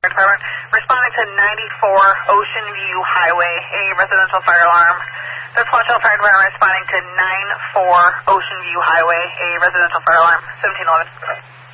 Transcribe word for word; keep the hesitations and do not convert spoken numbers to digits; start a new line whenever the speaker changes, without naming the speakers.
Department. Responding to ninety-four Ocean View Highway, a residential fire alarm. The Squatch Fire Department responding to nine four Ocean View Highway, a residential fire alarm. seventeen eleven.